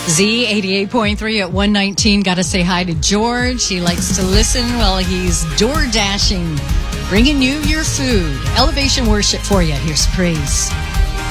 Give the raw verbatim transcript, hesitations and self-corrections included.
Z eighty-eight point three at one nineteen. Got to say hi to George. He likes to listen while he's door dashing, bringing you your food. Elevation worship for you. Here's praise.